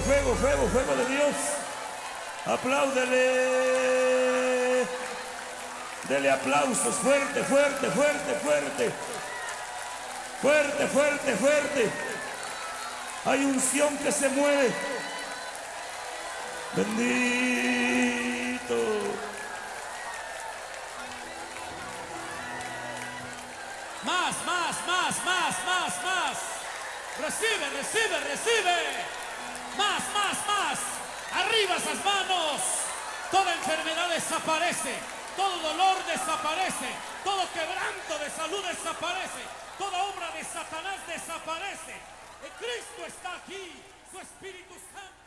fuego, fuego, fuego de Dios. Apláudele. Dele aplausos, fuerte, fuerte, fuerte, fuerte. Fuerte, fuerte, fuerte. Hay unción que se mueve. Bendito. Más, más, más, más, más, más. Recibe, recibe, recibe. Más, más, más. Arriba esas manos. Toda enfermedad desaparece. Todo dolor desaparece. Todo quebranto de salud desaparece. Toda obra de Satanás desaparece. El Cristo está aquí. Su Espíritu Santo.